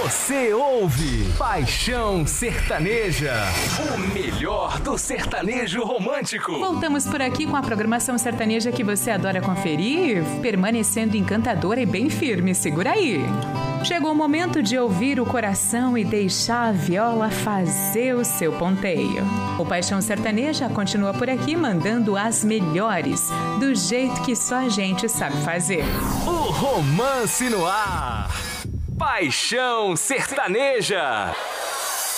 Você ouve Paixão Sertaneja, o melhor do sertanejo romântico. Voltamos por aqui com a programação sertaneja que você adora conferir, permanecendo encantadora e bem firme. Segura aí. Chegou o momento de ouvir o coração e deixar a viola fazer o seu ponteio. O Paixão Sertaneja continua por aqui mandando as melhores, do jeito que só a gente sabe fazer. O romance no ar. Paixão Sertaneja.